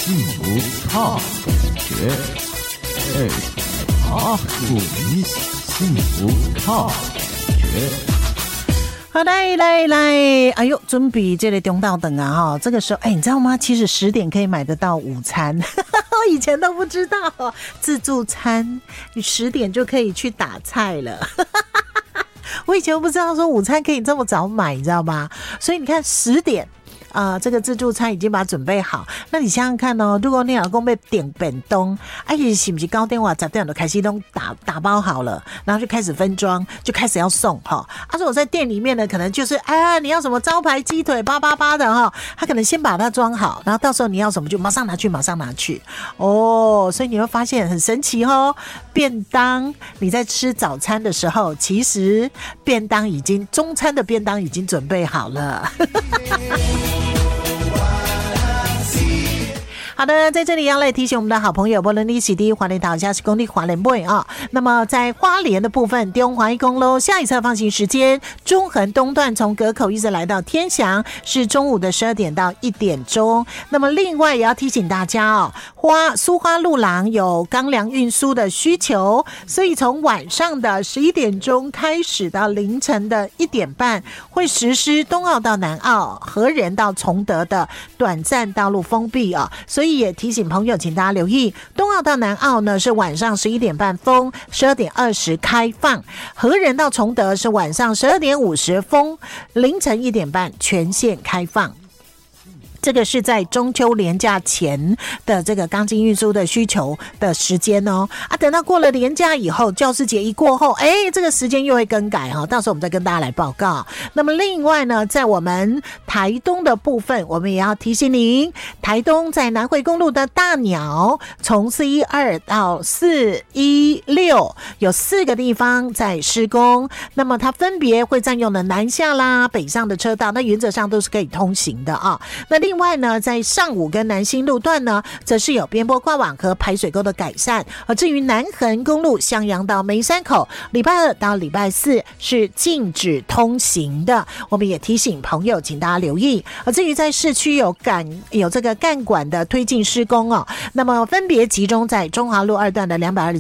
幸福 Talk 觉，851幸福 Talk 觉。 好，来，哎呦，准备这个中道等啊哈，这个时候，你知道吗？其实10点可以买得到午餐，我以前都不知道，自助餐，你10点就可以去打菜了。我以前不知道说午餐可以这么早买，你知道吗？所以你看10点。这个自助餐已经把它准备好，那你想想看哦，如果你老公被点便当，是不是高电话10点就开始都打包好了，然后就开始分装，就开始要送哈。说我在店里面呢，可能就是你要什么招牌鸡腿888的哈，他可能先把它装好，然后到时候你要什么就马上拿去哦。所以你会发现很神奇哦，便当你在吃早餐的时候，其实中餐的便当已经准备好了。好的，在这里要来提醒我们的好朋友，无论你是在花莲岛还是公里花莲尾啊。那么在花莲的部分，中华一公路下一侧放行时间，中横东段从河口一直来到天祥，是中午的12点到1点钟。那么另外也要提醒大家哦，苏花路廊有钢梁运输的需求，所以从晚上的11点钟开始到凌晨的1点半，会实施东澳到南澳、和仁到崇德的短暂道路封闭啊。所以也提醒朋友，请大家留意，东澳到南澳呢是晚上11点半封，12点20开放；和仁到崇德是晚上12点50封，凌晨1点半全线开放。这个是在中秋连假前的这个钢筋运输的需求的时间哦。等到过了连假以后，教师节一过后，这个时间又会更改哈，到时候我们再跟大家来报告。那么另外呢，在我们台东的部分，我们也要提醒您，台东在南回公路的大鸟，从412到416有4个地方在施工，那么它分别会占用了南下啦、北上的车道，那原则上都是可以通行的啊。那另外呢，在上午跟南新路段呢，则是有边坡跨网和排水沟的改善。至于南横公路向阳到梅山口，礼拜2到礼拜4是禁止通行的。我们也提醒朋友，请大家留意。至于在市区有这个干管的推进施工哦，那么分别集中在中华路2段的220